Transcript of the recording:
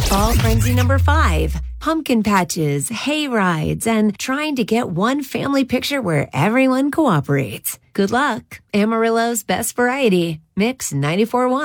Fall frenzy number 5. Pumpkin patches, hay rides, and trying to get one family picture where everyone cooperates. Good luck. Amarillo's best variety. Mix 94.1.